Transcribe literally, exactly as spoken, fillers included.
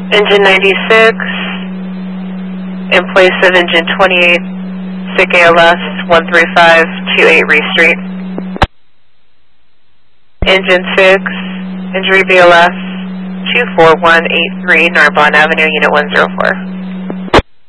Engine ninety-six, in place of engine twenty-eight, S I C A L S one three five two eight Reese Street. Engine six, injury B L S two four one eight three, Narbonne Avenue, Unit one zero four.